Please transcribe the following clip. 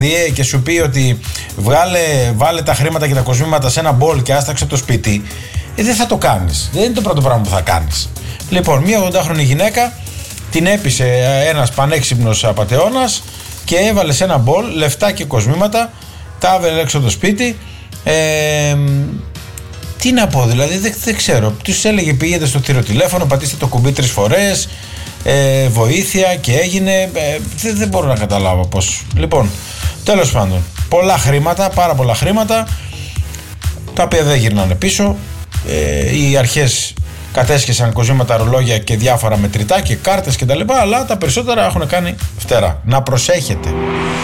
και σου πει ότι βάλε τα χρήματα και τα κοσμήματα σε ένα μπολ και άσταξε το σπίτι, δεν θα το κάνεις. Δεν είναι το πρώτο πράγμα που θα κάνεις. Λοιπόν, μια 80χρονη γυναίκα την έπεισε ένας πανέξυπνος απατεώνας και έβαλε σε ένα μπολ λεφτά και κοσμήματα, τα έβαλε έξω το σπίτι. Τι να πω, δηλαδή δεν ξέρω. Τους έλεγε πήγαινε στο θηροτηλέφωνο, πατήστε το κουμπί 3 φορές, βοήθεια, και έγινε. Δεν μπορώ να καταλάβω πώς. Λοιπόν, τέλος πάντων, πολλά χρήματα, πάρα πολλά χρήματα, τα οποία δεν γυρνάνε πίσω. Οι αρχές κατέσχεσαν κοσμήματα, ρολόγια και διάφορα μετρητά και κάρτες κτλ. Αλλά τα περισσότερα έχουν κάνει φτερά. Να προσέχετε.